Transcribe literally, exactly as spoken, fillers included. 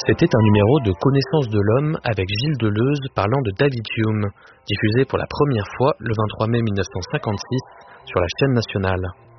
C'était un numéro de Connaissance de l'homme avec Gilles Deleuze parlant de David Hume, diffusé pour la première fois le vingt-trois mai mille neuf cent cinquante-six sur la chaîne nationale.